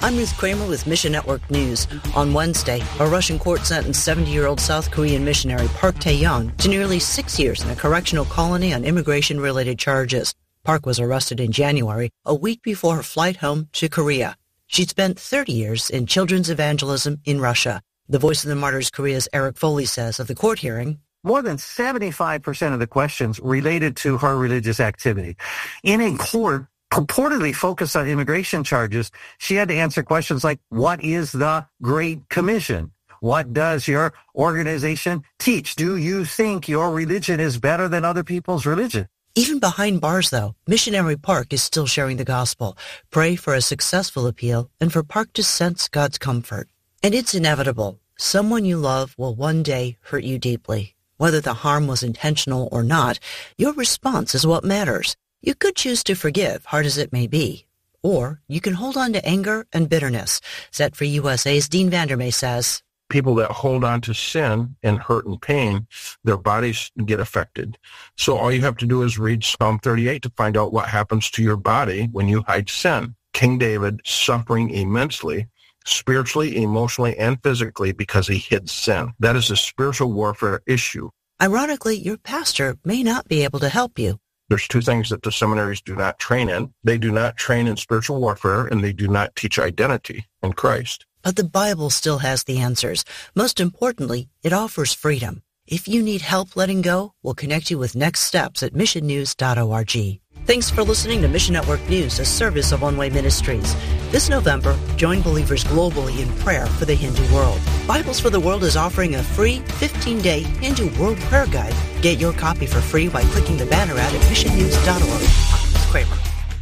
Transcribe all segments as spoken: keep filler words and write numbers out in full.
I'm Ruth Kramer with Mission Network News. On Wednesday, a Russian court sentenced seventy-year-old South Korean missionary Park Tae-young to nearly six years in a correctional colony on immigration-related charges. Park was arrested in January, a week before her flight home to Korea. She'd spent thirty years in children's evangelism in Russia. The Voice of the Martyrs Korea's Eric Foley says of the court hearing, more than seventy-five percent of the questions related to her religious activity. In a court purportedly focused on immigration charges, she had to answer questions like, what is the Great Commission? What does your organization teach? Do you think your religion is better than other people's religion? Even behind bars, though, Missionary Park is still sharing the gospel. Pray for a successful appeal and for Park to sense God's comfort. And it's inevitable. Someone you love will one day hurt you deeply. Whether the harm was intentional or not, your response is what matters. You could choose to forgive, hard as it may be. Or you can hold on to anger and bitterness. Set for U S A's Dean Vandermeer says, people that hold on to sin and hurt and pain, their bodies get affected. So all you have to do is read Psalm thirty-eight to find out what happens to your body when you hide sin. King David suffering immensely, spiritually, emotionally, and physically because he hid sin. That is a spiritual warfare issue. Ironically, your pastor may not be able to help you. There's two things that the seminaries do not train in. They do not train in spiritual warfare, and they do not teach identity in Christ. But the Bible still has the answers. Most importantly, it offers freedom. If you need help letting go, we'll connect you with next steps at mission news dot org. Thanks for listening to Mission Network News, a service of One Way Ministries. This November, join believers globally in prayer for the Hindu world. Bibles for the World is offering a free fifteen-day Hindu World Prayer Guide. Get your copy for free by clicking the banner ad at mission news dot org. I'm Ruth Kramer.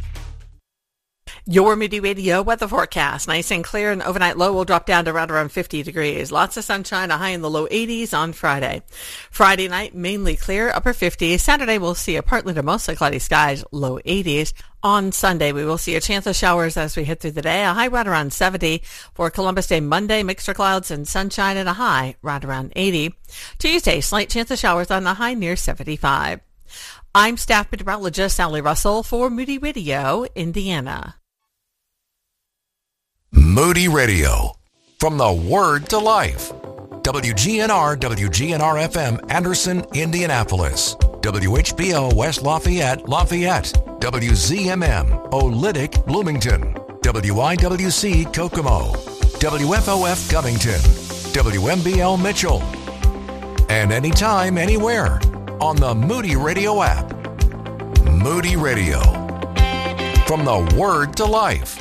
Your Moody Radio weather forecast. Nice and clear, and overnight low will drop down to right around fifty degrees. Lots of sunshine, a high in the low eighties on Friday. Friday night, mainly clear, upper fifties. Saturday, we'll see a partly to mostly cloudy skies, low eighties. On Sunday, we will see a chance of showers as we hit through the day, a high right around seventy. For Columbus Day Monday, mixed clouds and sunshine and a high right around eighty. Tuesday, slight chance of showers on a high near seventy-five. I'm staff meteorologist Sally Russell for Moody Radio, Indiana. Moody Radio, from the Word to Life. W G N R, W G N R F M, Anderson, Indianapolis. W H B O, West Lafayette, Lafayette. W Z M M, Olytic, Bloomington. W I W C, Kokomo. W F O F, Covington. W M B L, Mitchell. And anytime, anywhere, on the Moody Radio app. Moody Radio, from the Word to Life.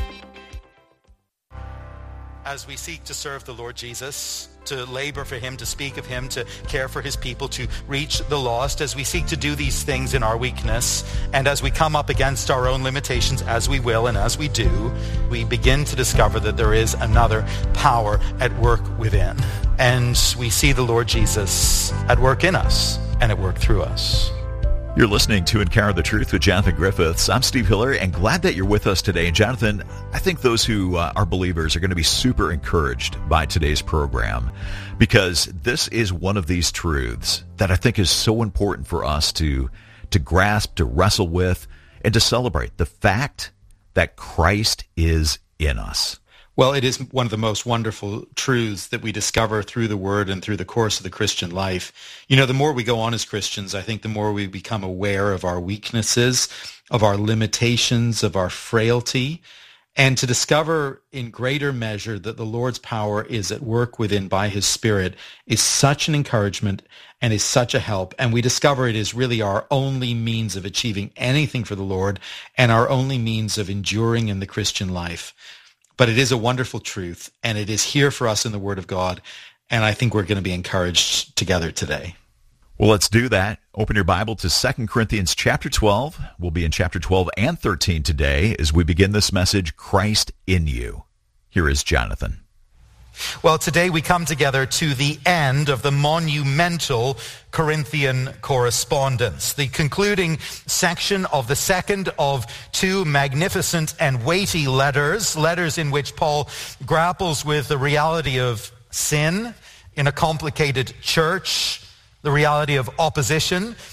As we seek to serve the Lord Jesus, to labor for him, to speak of him, to care for his people, to reach the lost, as we seek to do these things in our weakness, and as we come up against our own limitations, as we will and as we do, we begin to discover that there is another power at work within. And we see the Lord Jesus at work in us and at work through us. You're listening to Encounter the Truth with Jonathan Griffiths. I'm Steve Hiller, and glad that you're with us today. And Jonathan, I think those who uh, are believers are going to be super encouraged by today's program, because this is one of these truths that I think is so important for us to, to grasp, to wrestle with, and to celebrate the fact that Christ is in us. Well, it is one of the most wonderful truths that we discover through the Word and through the course of the Christian life. You know, the more we go on as Christians, I think the more we become aware of our weaknesses, of our limitations, of our frailty, and to discover in greater measure that the Lord's power is at work within by his Spirit is such an encouragement and is such a help. And we discover it is really our only means of achieving anything for the Lord and our only means of enduring in the Christian life. But it is a wonderful truth, and it is here for us in the Word of God, and I think we're going to be encouraged together today. Well, let's do that. Open your Bible to Second Corinthians chapter twelve. We'll be in chapter twelve and thirteen today as we begin this message, Christ in You. Here is Jonathan. Well, today we come together to the end of the monumental Corinthian correspondence, the concluding section of the second of two magnificent and weighty letters, letters in which Paul grapples with the reality of sin in a complicated church, the reality of opposition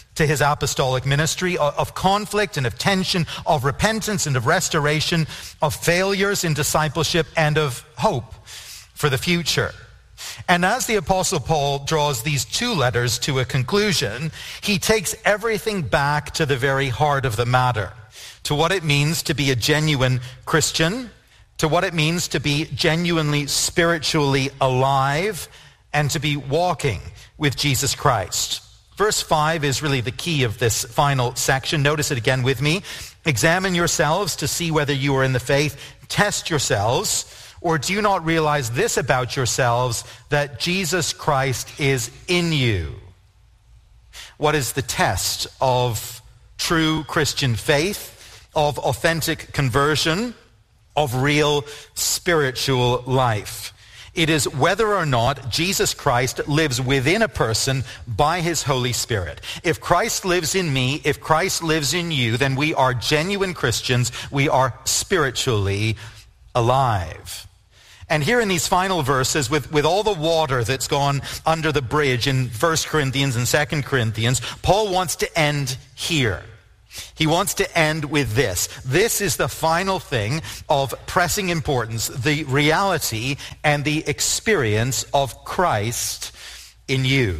to his apostolic ministry, of conflict and of tension, of repentance and of restoration, of failures in discipleship and of hope for the future. And as the Apostle Paul draws these two letters to a conclusion, he takes everything back to the very heart of the matter, to what it means to be a genuine Christian, to what it means to be genuinely spiritually alive, and to be walking with Jesus Christ. Verse five is really the key of this final section. Notice it again with me. Examine yourselves to see whether you are in the faith. Test yourselves. Or do you not realize this about yourselves, that Jesus Christ is in you? What is the test of true Christian faith, of authentic conversion, of real spiritual life? It is whether or not Jesus Christ lives within a person by his Holy Spirit. If Christ lives in me, if Christ lives in you, then we are genuine Christians. We are spiritually alive. And here in these final verses, with, with all the water that's gone under the bridge in First Corinthians and Second Corinthians, Paul wants to end here. He wants to end with this. This is the final thing of pressing importance, the reality and the experience of Christ in you.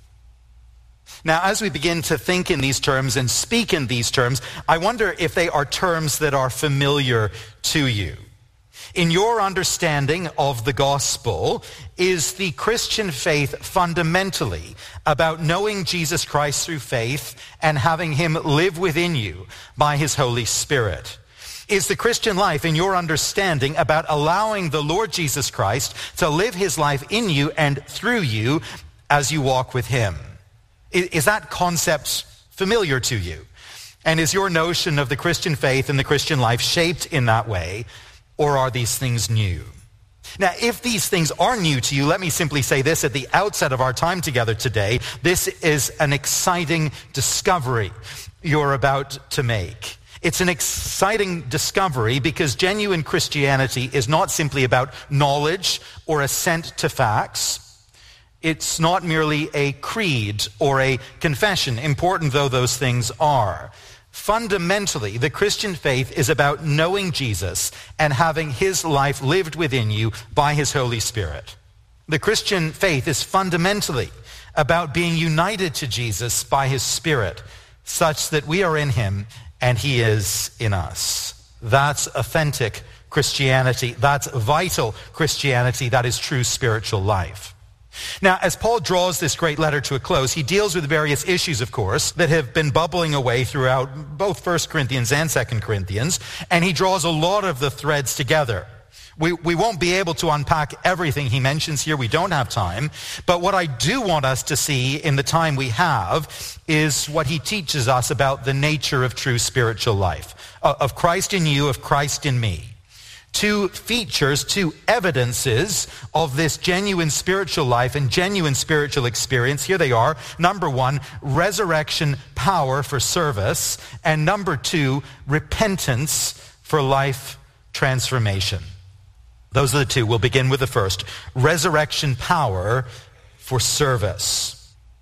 Now, as we begin to think in these terms and speak in these terms, I wonder if they are terms that are familiar to you. In your understanding of the gospel, is the Christian faith fundamentally about knowing Jesus Christ through faith and having him live within you by his Holy Spirit? Is the Christian life, in your understanding, about allowing the Lord Jesus Christ to live his life in you and through you as you walk with him? Is that concept familiar to you? And is your notion of the Christian faith and the Christian life shaped in that way? Or are these things new? Now, if these things are new to you, let me simply say this at the outset of our time together today. This is an exciting discovery you're about to make. It's an exciting discovery because genuine Christianity is not simply about knowledge or assent to facts. It's not merely a creed or a confession, important though those things are. Fundamentally, the Christian faith is about knowing Jesus and having his life lived within you by his Holy Spirit. The Christian faith is fundamentally about being united to Jesus by his Spirit, such that we are in him and he is in us. That's authentic Christianity. That's vital Christianity. That is true spiritual life. Now, as Paul draws this great letter to a close, he deals with various issues, of course, that have been bubbling away throughout both First Corinthians and Second Corinthians, and he draws a lot of the threads together. We, we won't be able to unpack everything he mentions here. We don't have time. But what I do want us to see in the time we have is what he teaches us about the nature of true spiritual life, of Christ in you, of Christ in me. Two features, two evidences of this genuine spiritual life and genuine spiritual experience. Here they are. Number one, resurrection power for service. And number two, repentance for life transformation. Those are the two. We'll begin with the first. Resurrection power for service.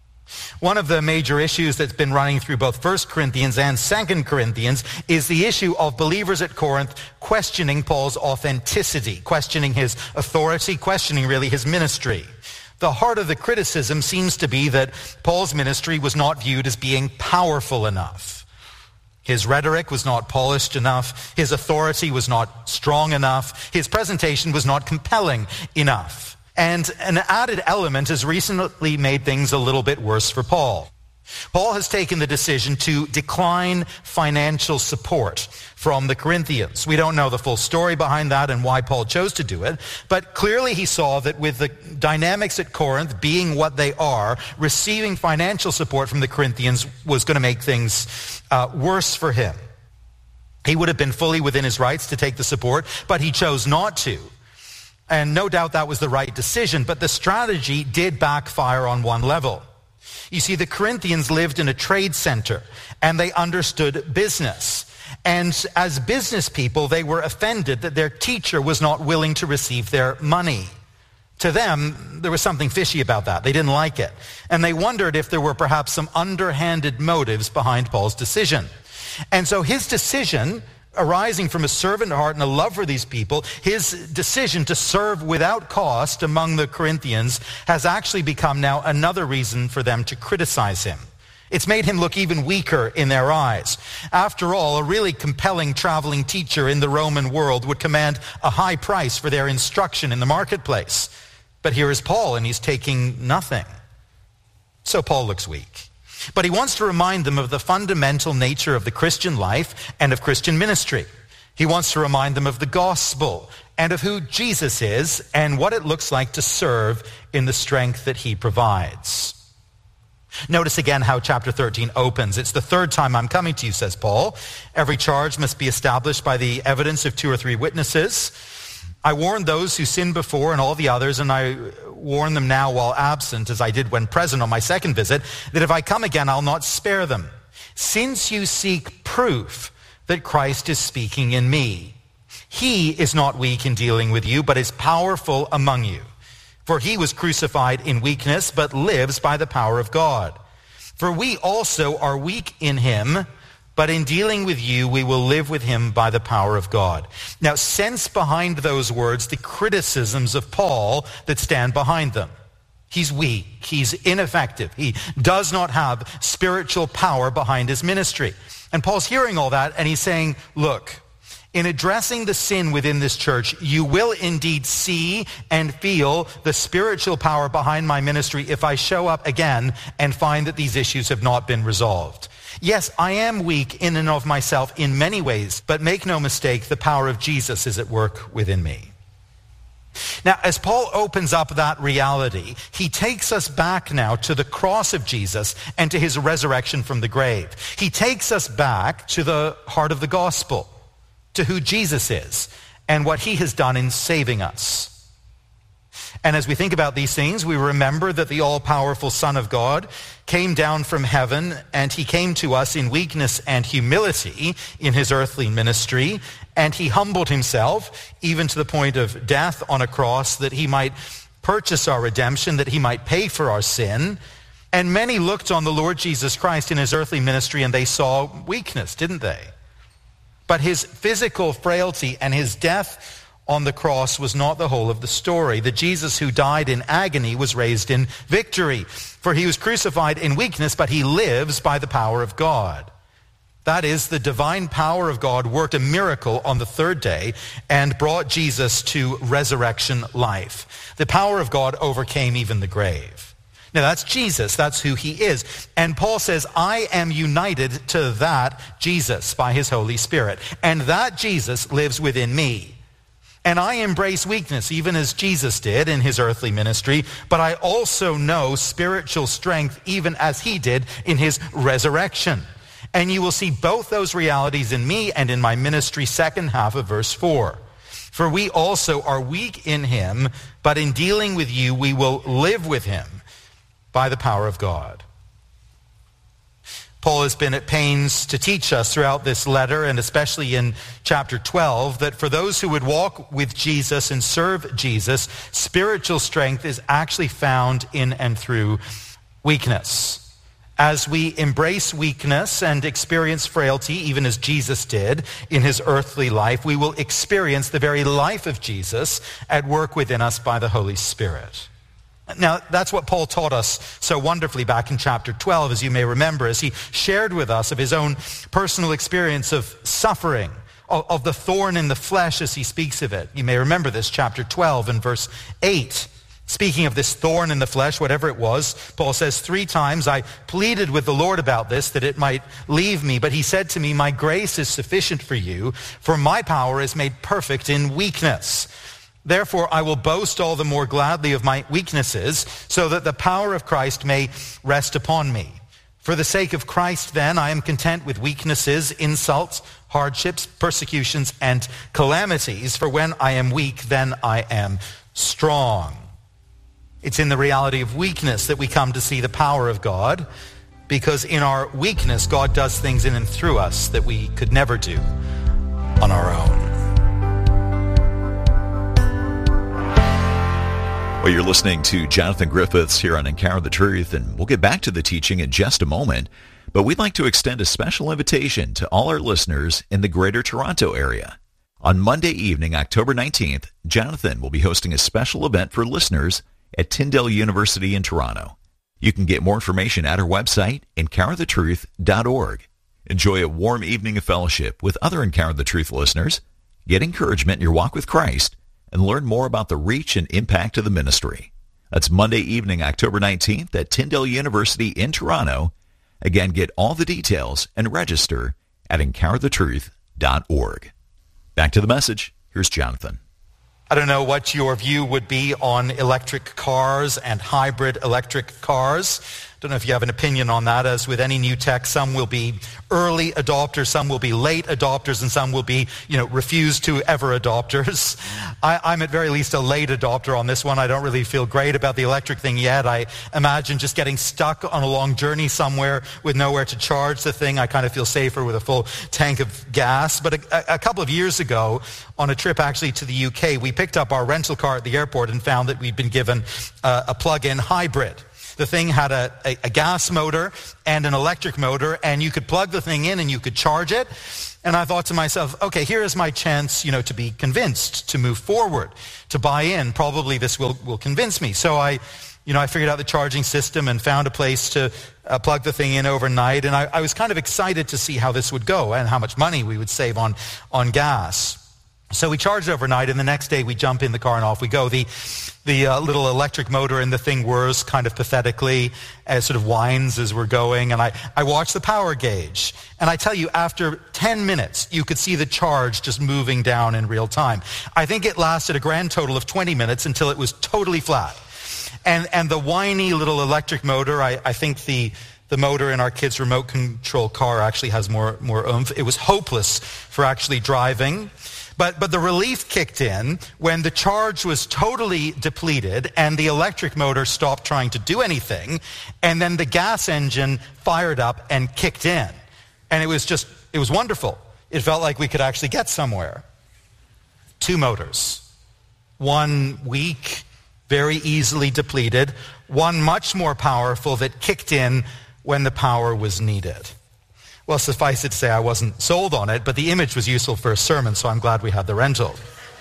One of the major issues that's been running through both First Corinthians and Second Corinthians is the issue of believers at Corinth questioning Paul's authenticity, questioning his authority, questioning really his ministry. The heart of the criticism seems to be that Paul's ministry was not viewed as being powerful enough. His rhetoric was not polished enough. His authority was not strong enough. His presentation was not compelling enough. And an added element has recently made things a little bit worse for Paul. Paul has taken the decision to decline financial support from the Corinthians. We don't know the full story behind that and why Paul chose to do it, but clearly he saw that with the dynamics at Corinth being what they are, receiving financial support from the Corinthians was going to make things uh, worse for him. He would have been fully within his rights to take the support, but he chose not to. And no doubt that was the right decision, but the strategy did backfire on one level. You see, the Corinthians lived in a trade center, and they understood business. And as business people, they were offended that their teacher was not willing to receive their money. To them, there was something fishy about that. They didn't like it. And they wondered if there were perhaps some underhanded motives behind Paul's decision. And so his decision, arising from a servant heart and a love for these people, his decision to serve without cost among the Corinthians has actually become now another reason for them to criticize him. It's made him look even weaker in their eyes. After all, a really compelling traveling teacher in the Roman world would command a high price for their instruction in the marketplace. But here is Paul, and he's taking nothing. So Paul looks weak. But he wants to remind them of the fundamental nature of the Christian life and of Christian ministry. He wants to remind them of the gospel and of who Jesus is and what it looks like to serve in the strength that he provides. Notice again how chapter thirteen opens. It's the third time I'm coming to you, says Paul. Every charge must be established by the evidence of two or three witnesses. I warned those who sinned before and all the others, and I warn them now while absent, as I did when present on my second visit, that if I come again, I'll not spare them. Since you seek proof that Christ is speaking in me, he is not weak in dealing with you, but is powerful among you. For he was crucified in weakness, but lives by the power of God. For we also are weak in him, but in dealing with you, we will live with him by the power of God. Now, sense behind those words the criticisms of Paul that stand behind them. He's weak. He's ineffective. He does not have spiritual power behind his ministry. And Paul's hearing all that, and he's saying, look, in addressing the sin within this church, you will indeed see and feel the spiritual power behind my ministry if I show up again and find that these issues have not been resolved. Yes, I am weak in and of myself in many ways, but make no mistake, the power of Jesus is at work within me. Now, as Paul opens up that reality, he takes us back now to the cross of Jesus and to his resurrection from the grave. He takes us back to the heart of the gospel, to who Jesus is and what he has done in saving us. And as we think about these things, we remember that the all-powerful Son of God came down from heaven, and he came to us in weakness and humility in his earthly ministry, and he humbled himself even to the point of death on a cross that he might purchase our redemption, that he might pay for our sin. And many looked on the Lord Jesus Christ in his earthly ministry, and they saw weakness, didn't they? But his physical frailty and his death on the cross was not the whole of the story. The Jesus who died in agony was raised in victory. For he was crucified in weakness, but he lives by the power of God. That is, the divine power of God worked a miracle on the third day and brought Jesus to resurrection life. The power of God overcame even the grave. Now that's Jesus, that's who he is. And Paul says, I am united to that Jesus by his Holy Spirit. And that Jesus lives within me. And I embrace weakness, even as Jesus did in his earthly ministry, but I also know spiritual strength, even as he did in his resurrection. And you will see both those realities in me and in my ministry, second half of verse four. For we also are weak in him, but in dealing with you, we will live with him by the power of God. Paul has been at pains to teach us throughout this letter, and especially in chapter twelve, that for those who would walk with Jesus and serve Jesus, spiritual strength is actually found in and through weakness. As we embrace weakness and experience frailty, even as Jesus did in his earthly life, we will experience the very life of Jesus at work within us by the Holy Spirit. Now, that's what Paul taught us so wonderfully back in chapter twelve, as you may remember, as he shared with us of his own personal experience of suffering, of, of the thorn in the flesh as he speaks of it. You may remember this, chapter twelve and verse eight. Speaking of this thorn in the flesh, whatever it was, Paul says, three times I pleaded with the Lord about this, that it might leave me. But he said to me, my grace is sufficient for you, for my power is made perfect in weakness. Therefore, I will boast all the more gladly of my weaknesses, so that the power of Christ may rest upon me. For the sake of Christ, then, I am content with weaknesses, insults, hardships, persecutions, and calamities. For when I am weak, then I am strong. It's in the reality of weakness that we come to see the power of God, because in our weakness, God does things in and through us that we could never do on our own. Well, you're listening to Jonathan Griffiths here on Encounter the Truth, and we'll get back to the teaching in just a moment. But we'd like to extend a special invitation to all our listeners in the Greater Toronto area. On Monday evening, October nineteenth, Jonathan will be hosting a special event for listeners at Tyndale University in Toronto. You can get more information at our website, encounter the truth dot org. Enjoy a warm evening of fellowship with other Encounter the Truth listeners, get encouragement in your walk with Christ, and learn more about the reach and impact of the ministry. That's Monday evening, October nineteenth at Tyndale University in Toronto. Again, get all the details and register at encounter the truth dot org. Back to the message. Here's Jonathan. I don't know what your view would be on electric cars and hybrid electric cars. Don't know if you have an opinion on that. As with any new tech, some will be early adopters, some will be late adopters, and some will be, you know, refuse to ever adopters. I, I'm at very least a late adopter on this one. I don't really feel great about the electric thing yet. I imagine just getting stuck on a long journey somewhere with nowhere to charge the thing. I kind of feel safer with a full tank of gas. But a, a couple of years ago, on a trip actually to the U K, we picked up our rental car at the airport and found that we'd been given uh, a plug-in hybrid. The thing had a, a, a gas motor and an electric motor, and you could plug the thing in and you could charge it. And I thought to myself, okay, here is my chance, you know, to be convinced, to move forward, to buy in. Probably this will, will convince me. So I, you know, I figured out the charging system and found a place to uh, plug the thing in overnight. And I, I was kind of excited to see how this would go and how much money we would save on, on gas. So we charged overnight, and the next day we jump in the car and off we go. The the uh, little electric motor in the thing whirs kind of pathetically, as sort of whines as we're going, and I, I watch the power gauge. And I tell you, after ten minutes, you could see the charge just moving down in real time. I think it lasted a grand total of twenty minutes until it was totally flat. And and the whiny little electric motor, I, I think the... The motor in our kids' remote control car actually has more, more oomph. It was hopeless for actually driving. But, but the relief kicked in when the charge was totally depleted and the electric motor stopped trying to do anything. And then the gas engine fired up and kicked in. And it was just, it was wonderful. It felt like we could actually get somewhere. Two motors. One weak, very easily depleted. One much more powerful that kicked in when the power was needed. Well, suffice it to say, I wasn't sold on it, but the image was useful for a sermon, so I'm glad we had the rental.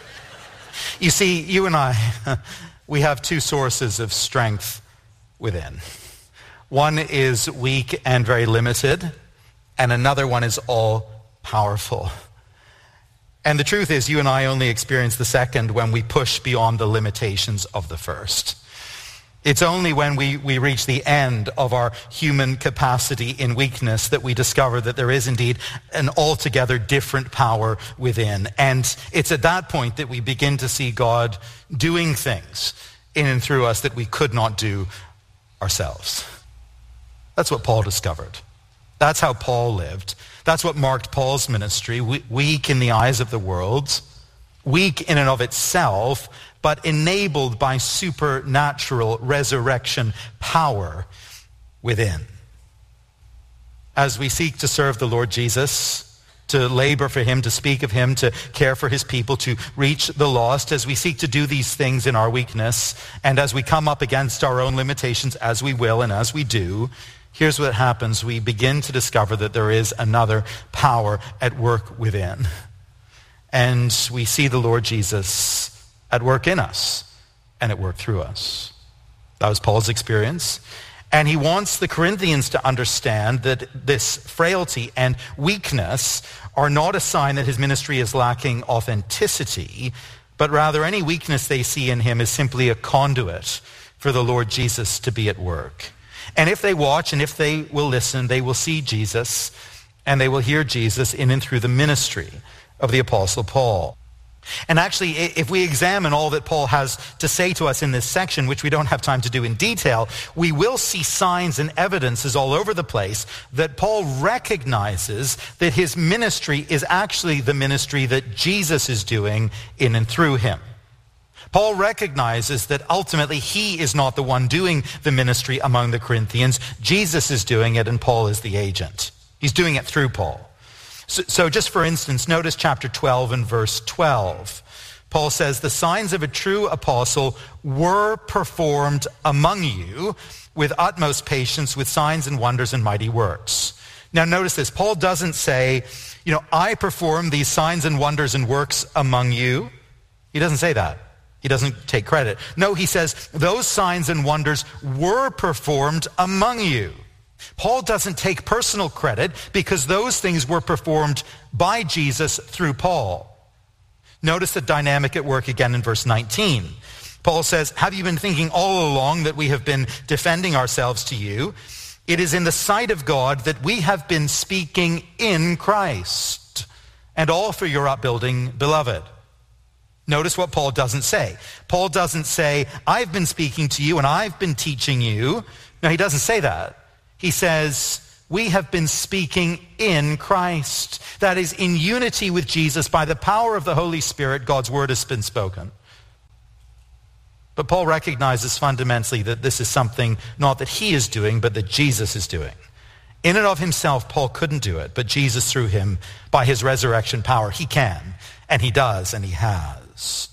You see, you and I, we have two sources of strength within. One is weak and very limited, and another one is all powerful. And the truth is, you and I only experience the second when we push beyond the limitations of the first. It's only when we, we reach the end of our human capacity in weakness that we discover that there is indeed an altogether different power within. And it's at that point that we begin to see God doing things in and through us that we could not do ourselves. That's what Paul discovered. That's how Paul lived. That's what marked Paul's ministry, weak in the eyes of the world, weak in and of itself, but enabled by supernatural resurrection power within. As we seek to serve the Lord Jesus, to labor for him, to speak of him, to care for his people, to reach the lost, as we seek to do these things in our weakness, and as we come up against our own limitations, as we will and as we do, here's what happens. We begin to discover that there is another power at work within. And we see the Lord Jesus at work in us and at work through us. That was Paul's experience. And he wants the Corinthians to understand that this frailty and weakness are not a sign that his ministry is lacking authenticity, but rather any weakness they see in him is simply a conduit for the Lord Jesus to be at work. And if they watch and if they will listen, they will see Jesus and they will hear Jesus in and through the ministry of the Apostle Paul. And actually, if we examine all that Paul has to say to us in this section, which we don't have time to do in detail, we will see signs and evidences all over the place that Paul recognizes that his ministry is actually the ministry that Jesus is doing in and through him. Paul recognizes that ultimately he is not the one doing the ministry among the Corinthians. Jesus is doing it, and Paul is the agent. He's doing it through Paul. So, so just for instance, notice chapter twelve and verse twelve. Paul says, the signs of a true apostle were performed among you with utmost patience, with signs and wonders and mighty works. Now notice this, Paul doesn't say, you know, I perform these signs and wonders and works among you. He doesn't say that. He doesn't take credit. No, he says, those signs and wonders were performed among you. Paul doesn't take personal credit because those things were performed by Jesus through Paul. Notice the dynamic at work again in verse nineteen. Paul says, have you been thinking all along that we have been defending ourselves to you? It is in the sight of God that we have been speaking in Christ, and all for your upbuilding, beloved. Notice what Paul doesn't say. Paul doesn't say, I've been speaking to you and I've been teaching you. No, he doesn't say that. He says, we have been speaking in Christ. That is, in unity with Jesus, by the power of the Holy Spirit, God's word has been spoken. But Paul recognizes fundamentally that this is something not that he is doing, but that Jesus is doing. In and of himself, Paul couldn't do it, but Jesus through him, by his resurrection power, he can, and he does, and he has.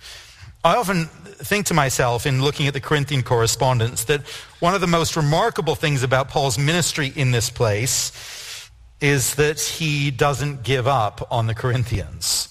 I often think to myself in looking at the Corinthian correspondence that one of the most remarkable things about Paul's ministry in this place is that he doesn't give up on the Corinthians.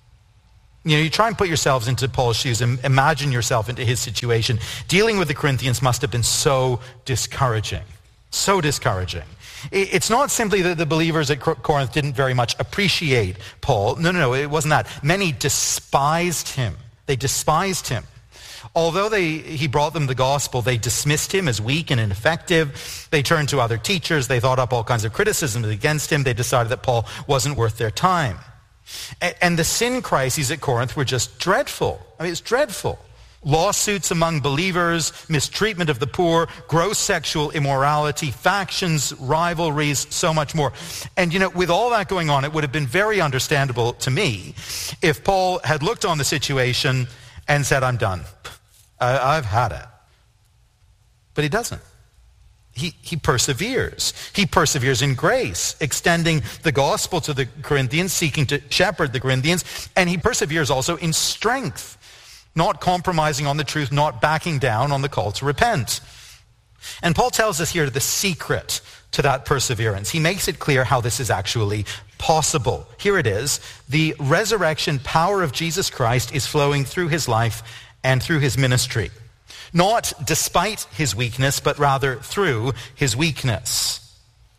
You know, you try and put yourselves into Paul's shoes and imagine yourself into his situation. Dealing with the Corinthians must have been so discouraging, so discouraging. It's not simply that the believers at Corinth didn't very much appreciate Paul. No, no, no, it wasn't that. Many despised him. They despised him. Although they, he brought them the gospel, they dismissed him as weak and ineffective. They turned to other teachers. They thought up all kinds of criticisms against him. They decided that Paul wasn't worth their time. And the sin crises at Corinth were just dreadful. I mean, it's dreadful. Lawsuits among believers, mistreatment of the poor, gross sexual immorality, factions, rivalries, so much more. And, you know, with all that going on, it would have been very understandable to me if Paul had looked on the situation and said, I'm done. I, I've had it. But he doesn't. He, he perseveres. He perseveres in grace, extending the gospel to the Corinthians, seeking to shepherd the Corinthians, and he perseveres also in strength, not compromising on the truth, not backing down on the call to repent. And Paul tells us here the secret to that perseverance. He makes it clear how this is actually possible. Here it is. The resurrection power of Jesus Christ is flowing through his life and through his ministry. Not despite his weakness, but rather through his weakness.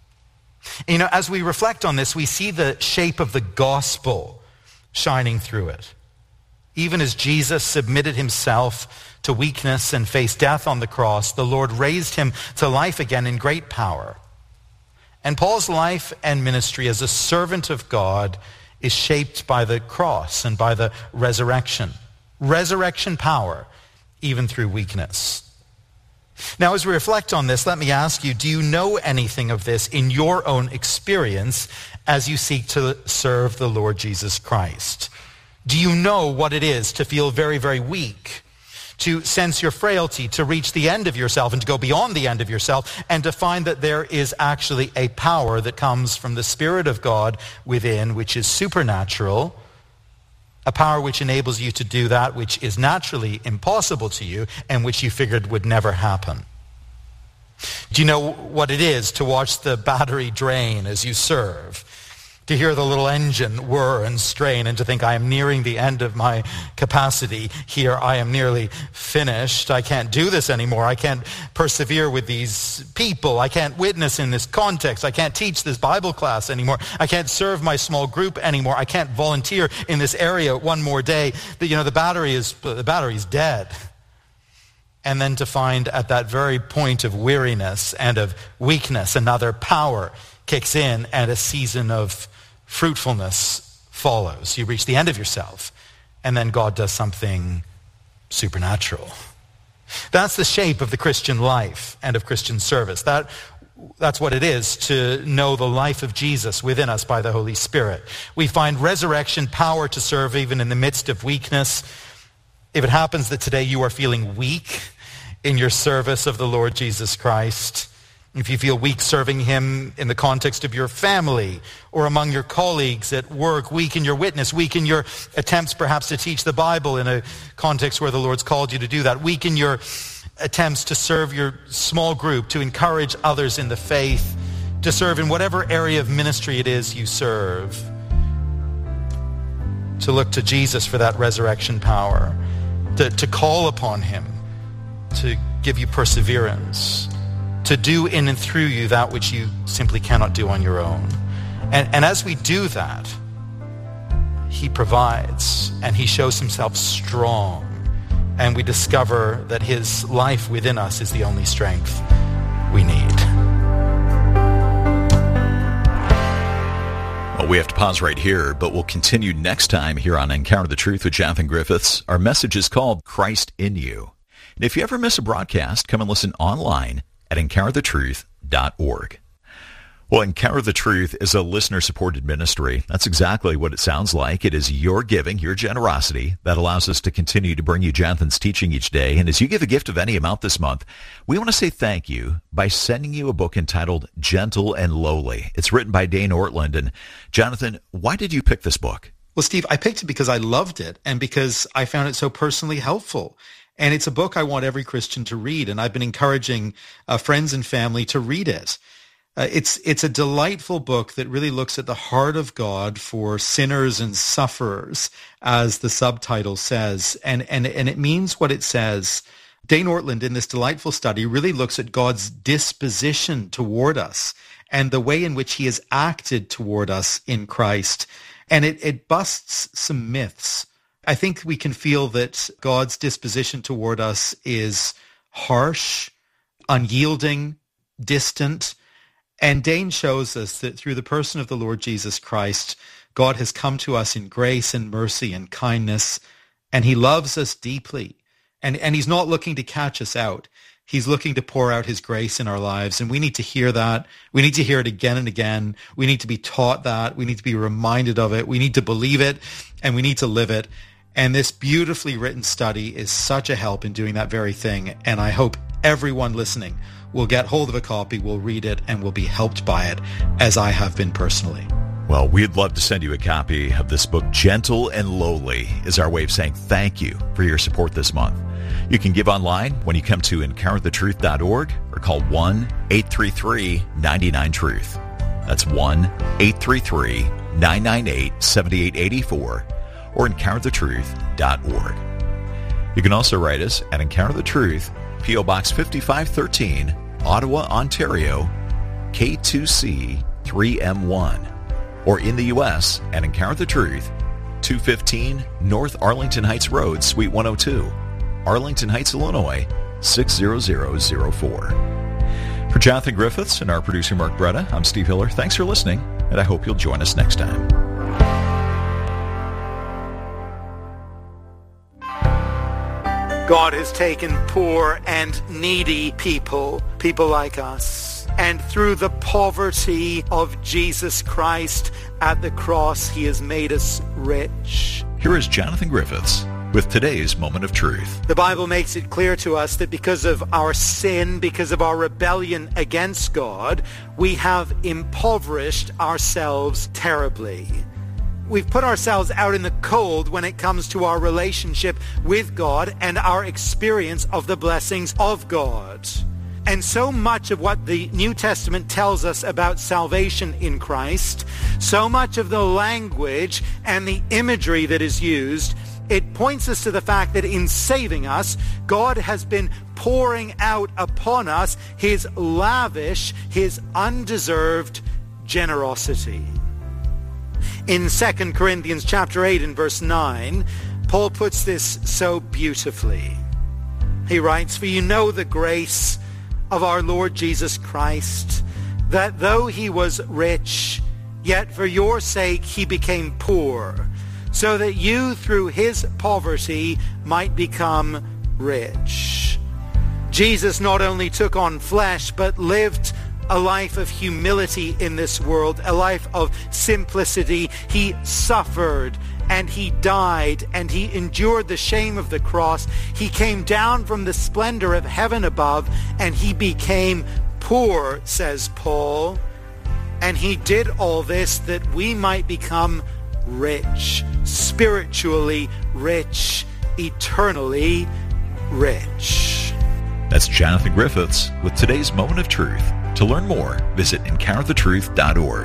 You know, as we reflect on this, we see the shape of the gospel shining through it. Even as Jesus submitted himself to weakness and faced death on the cross, the Lord raised him to life again in great power. And Paul's life and ministry as a servant of God is shaped by the cross and by the resurrection. Resurrection power, even through weakness. Now, as we reflect on this, let me ask you, do you know anything of this in your own experience as you seek to serve the Lord Jesus Christ? Do you know what it is to feel very, very weak, to sense your frailty, to reach the end of yourself and to go beyond the end of yourself, and to find that there is actually a power that comes from the Spirit of God within, which is supernatural, a power which enables you to do that which is naturally impossible to you and which you figured would never happen? Do you know what it is to watch the battery drain as you serve? To hear the little engine whir and strain and to think, I am nearing the end of my capacity here. I am nearly finished. I can't do this anymore. I can't persevere with these people. I can't witness in this context. I can't teach this Bible class anymore. I can't serve my small group anymore. I can't volunteer in this area one more day. The, you know, the battery is, the battery is dead. And then to find at that very point of weariness and of weakness, another power kicks in and a season of fruitfulness follows. You reach the end of yourself, and then God does something supernatural. That's the shape of the Christian life and of Christian service. That, that's what it is to know the life of Jesus within us by the Holy Spirit. We find resurrection power to serve even in the midst of weakness. If it happens that today you are feeling weak in your service of the Lord Jesus Christ, If you feel weak serving him in the context of your family or among your colleagues at work, weak in your witness, weak in your attempts perhaps to teach the Bible in a context where the Lord's called you to do that, weak in your attempts to serve your small group, to encourage others in the faith, to serve in whatever area of ministry it is you serve, to look to Jesus for that resurrection power, to, to call upon him to give you perseverance, to do in and through you that which you simply cannot do on your own. And, and as we do that, he provides and he shows himself strong. And we discover that his life within us is the only strength we need. Well, we have to pause right here, but we'll continue next time here on Encounter the Truth with Jonathan Griffiths. Our message is called Christ in You. And if you ever miss a broadcast, come and listen online at encounter the truth dot org. Well, Encounter the Truth is a listener-supported ministry. That's exactly what it sounds like. It is your giving, your generosity, that allows us to continue to bring you Jonathan's teaching each day. And as you give a gift of any amount this month, we want to say thank you by sending you a book entitled Gentle and Lowly. It's written by Dane Ortlund. And Jonathan, why did you pick this book? Well, Steve, I picked it because I loved it and because I found it so personally helpful. And it's a book I want every Christian to read, and I've been encouraging uh, friends and family to read it. Uh, it's it's a delightful book that really looks at the heart of God for sinners and sufferers, as the subtitle says, and and and it means what it says. Dane Ortlund, in this delightful study, really looks at God's disposition toward us and the way in which he has acted toward us in Christ, and it, it busts some myths. I think we can feel that God's disposition toward us is harsh, unyielding, distant. And Dane shows us that through the person of the Lord Jesus Christ, God has come to us in grace and mercy and kindness, and he loves us deeply. And, and he's not looking to catch us out. He's looking to pour out his grace in our lives, and we need to hear that. We need to hear it again and again. We need to be taught that. We need to be reminded of it. We need to believe it, and we need to live it. And this beautifully written study is such a help in doing that very thing. And I hope everyone listening will get hold of a copy, will read it, and will be helped by it, as I have been personally. Well, we'd love to send you a copy of this book. Gentle and Lowly is our way of saying thank you for your support this month. You can give online when you come to encounter the truth dot org or call one eight three three nine nine truth. That's one eight three three nine nine eight seven eight eight four. or encounter the truth dot org. You can also write us at Encounter the Truth, P O Box fifty-five thirteen, Ottawa, Ontario, K two C three M one, or in the U S at Encounter the Truth, two fifteen North Arlington Heights Road, Suite one oh two, Arlington Heights, Illinois, six zero zero zero four. For Jonathan Griffiths and our producer Mark Bretta, I'm Steve Hiller. Thanks for listening, and I hope you'll join us next time. God has taken poor and needy people, people like us, and through the poverty of Jesus Christ at the cross, he has made us rich. Here is Jonathan Griffiths with today's Moment of Truth. The Bible makes it clear to us that because of our sin, because of our rebellion against God, we have impoverished ourselves terribly. We've put ourselves out in the cold when it comes to our relationship with God and our experience of the blessings of God. And so much of what the New Testament tells us about salvation in Christ, so much of the language and the imagery that is used, it points us to the fact that in saving us, God has been pouring out upon us his lavish, his undeserved generosity. In Second Corinthians chapter eight and verse nine, Paul puts this so beautifully. He writes, "For you know the grace of our Lord Jesus Christ, that though he was rich, yet for your sake he became poor, so that you through his poverty might become rich." Jesus not only took on flesh, but lived a life of humility in this world, a life of simplicity. He suffered and he died and he endured the shame of the cross. He came down from the splendor of heaven above and he became poor, says Paul, and he did all this that we might become rich, spiritually rich, eternally rich. That's Jonathan Griffiths with today's Moment of Truth. To learn more, visit encounter the truth dot org.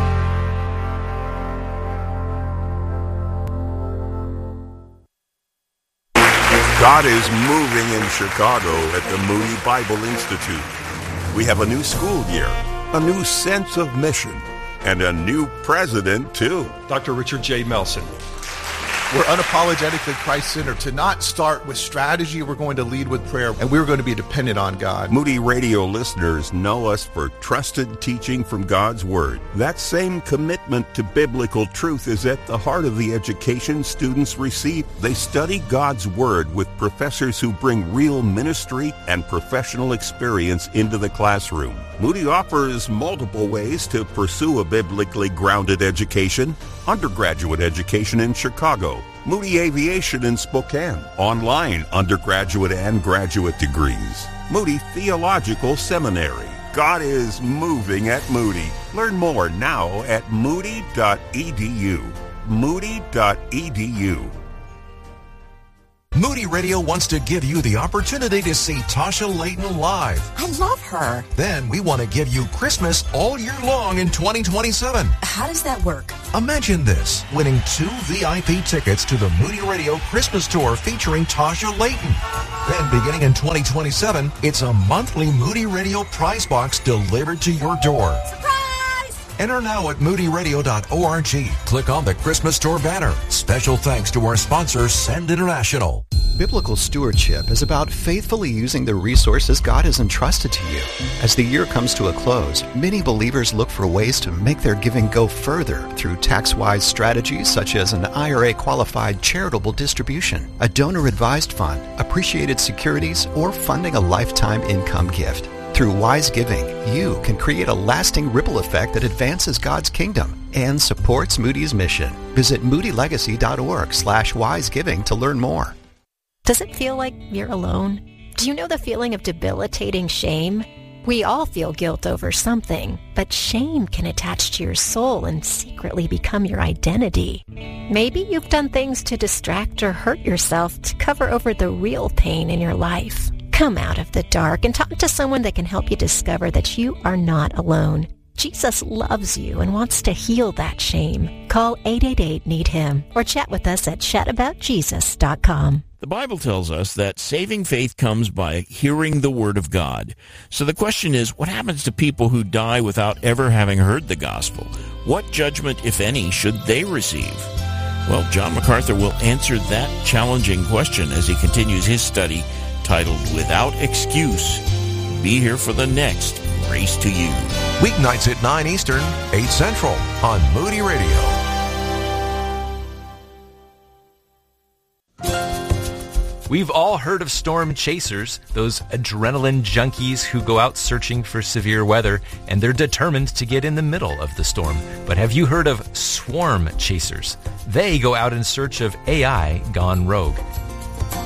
God is moving in Chicago at the Moody Bible Institute. We have a new school year, a new sense of mission, and a new president, too. Doctor Richard J. Melson. We're unapologetically Christ-centered. To not start with strategy, we're going to lead with prayer, and we're going to be dependent on God. Moody Radio listeners know us for trusted teaching from God's Word. That same commitment to biblical truth is at the heart of the education students receive. They study God's Word with professors who bring real ministry and professional experience into the classroom. Moody offers multiple ways to pursue a biblically grounded education. Undergraduate education in Chicago, Moody Aviation in Spokane, online undergraduate and graduate degrees, Moody Theological Seminary. God is moving at Moody. Learn more now at moody dot e d u. moody dot e d u. Moody Radio wants to give you the opportunity to see Tasha Layton live. I love her. Then we want to give you Christmas all year long in twenty twenty-seven. How does that work? Imagine this, winning two V I P tickets to the Moody Radio Christmas Tour featuring Tasha Layton. Then beginning in twenty twenty-seven, it's a monthly Moody Radio prize box delivered to your door. Surprise! Enter now at moody radio dot org. Click on the Christmas Tour banner. Special thanks to our sponsor, Send International. Biblical stewardship is about faithfully using the resources God has entrusted to you. As the year comes to a close, many believers look for ways to make their giving go further through tax-wise strategies such as an I R A-qualified charitable distribution, a donor-advised fund, appreciated securities, or funding a lifetime income gift. Through wise giving, you can create a lasting ripple effect that advances God's kingdom and supports Moody's mission. Visit moody legacy dot org slash wise giving to learn more. Does it feel like you're alone? Do you know the feeling of debilitating shame? We all feel guilt over something, but shame can attach to your soul and secretly become your identity. Maybe you've done things to distract or hurt yourself to cover over the real pain in your life. Come out of the dark and talk to someone that can help you discover that you are not alone. Jesus loves you and wants to heal that shame. Call eight eight eight, need him or chat with us at chat about jesus dot com. The Bible tells us that saving faith comes by hearing the Word of God. So the question is, what happens to people who die without ever having heard the gospel? What judgment, if any, should they receive? Well, John MacArthur will answer that challenging question as he continues his study titled Without Excuse. Be here for the next Grace to You. Weeknights at nine Eastern, eight Central on Moody Radio. We've all heard of storm chasers, those adrenaline junkies who go out searching for severe weather, and they're determined to get in the middle of the storm. But have you heard of swarm chasers? They go out in search of A I gone rogue.